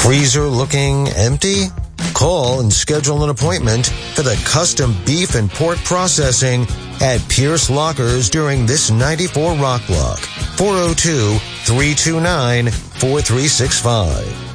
Freezer looking empty? Call and schedule an appointment for the custom beef and pork processing at Pierce Lockers during this 94 Rock Block. 402-329-4365.